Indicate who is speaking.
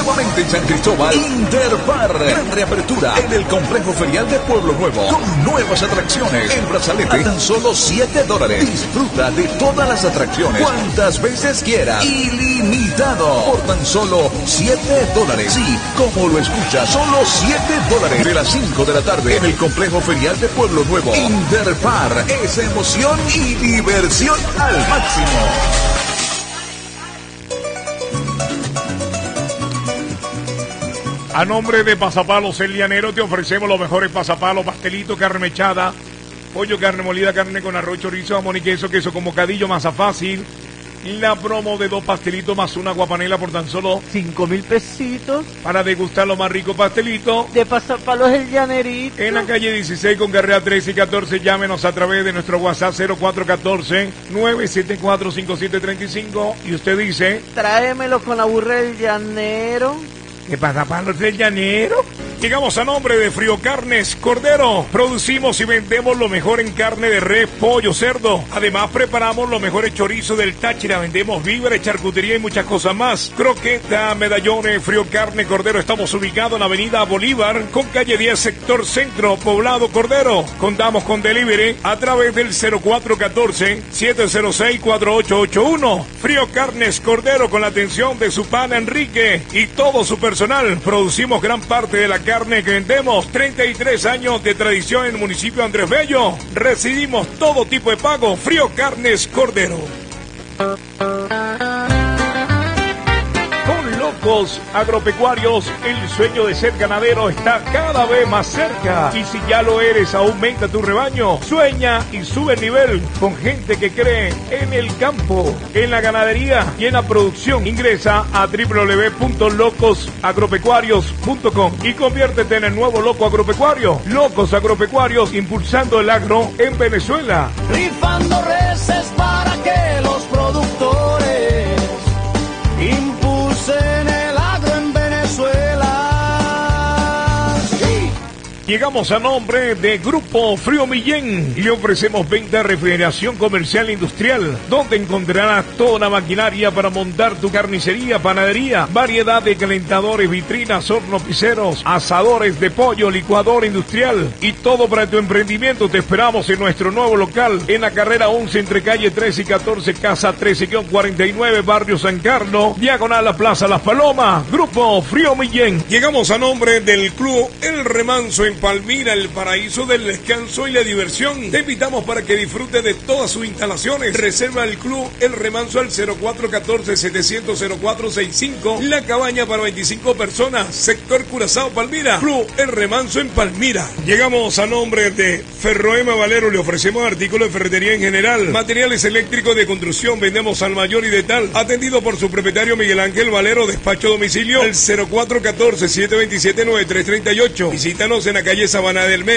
Speaker 1: Nuevamente en San Cristóbal, Interpar. Gran reapertura en el complejo ferial de Pueblo Nuevo. Con nuevas atracciones. El brazalete a tan solo $7. Disfruta de todas las atracciones cuantas veces quieras. Ilimitado. Por tan solo $7. Sí, como lo escucha, solo $7. De las 5 de la tarde en el complejo ferial de Pueblo Nuevo. Interpar es emoción y diversión al máximo.
Speaker 2: A nombre de Pasapalos El Llanero te ofrecemos los mejores pasapalos, pastelito, carne mechada, pollo, carne molida, carne con arroz, chorizo, jamón y queso, queso con bocadillo, masa fácil. La promo de 2 pastelitos más una guapanela por tan solo
Speaker 3: 5,000 pesitos.
Speaker 2: Para degustar los más ricos pastelitos
Speaker 3: De Pasapalos El Llanerito.
Speaker 2: en la calle 16 con carrera 13 y 14. Llámenos a través de nuestro WhatsApp 0414-974-5735 y usted dice:
Speaker 3: Tráemelo con la burra del llanero.
Speaker 2: ¿Qué pasa, Palos del Llanero? Llegamos a nombre de Frío Carnes Cordero. Producimos y vendemos lo mejor en carne de res, pollo, cerdo. Además, preparamos los mejores chorizos del Táchira. Vendemos víveres, charcutería y muchas cosas más. Croqueta, medallones, Frío Carne Cordero. Estamos ubicados en la avenida Bolívar, con calle 10, sector centro, Poblado Cordero. Contamos con delivery a través del 0414-706-4881. Frío Carnes Cordero, con la atención de su pana Enrique y todo su personal. Producimos gran parte de la carne que vendemos. 33 años de tradición en el municipio de Andrés Bello. Recibimos todo tipo de pago. Frío Carnes Cordero. Con Locos Agropecuarios, el sueño de ser ganadero está cada vez más cerca. Y si ya lo eres, aumenta tu rebaño. Sueña y sube el nivel con gente que cree en el campo, en la ganadería y en la producción. Ingresa a www.locosagropecuarios.com y conviértete en el nuevo loco agropecuario. Locos Agropecuarios, impulsando el agro en Venezuela.
Speaker 4: Rifando reses para que los productores impulsen el agro en Venezuela. Sí.
Speaker 2: Llegamos a nombre de Grupo Frío Millén y le ofrecemos venta de refrigeración comercial e industrial, donde encontrarás toda la maquinaria para montar tu carnicería, panadería, variedad de calentadores, vitrinas, hornos piseros, asadores de pollo, licuadora industrial y todo para tu emprendimiento. Te esperamos en nuestro nuevo local en la carrera 11 entre calle 13 y 14, casa 13-49, barrio San Carlos, diagonal a Plaza Las Palomas. Grupo Frío Millén. Llegamos a nombre del Club El Remanso en Palmira, el paraíso del descanso y la diversión. Te invitamos para que disfrutes de todas sus instalaciones. Reserva el Club El Remanso al 0414-700-0465. La cabaña para 25 personas. Sector Curazao, Palmira. Club El Remanso en Palmira. Llegamos a nombre de Ferroema Valero. Le ofrecemos artículos de ferretería en general. Materiales eléctricos de construcción. Vendemos al mayor y de tal. Atendido por su propietario Miguel Ángel Valero. Despacho a domicilio al 0414-727-9338. Visítanos en la calle Sabana del Medio.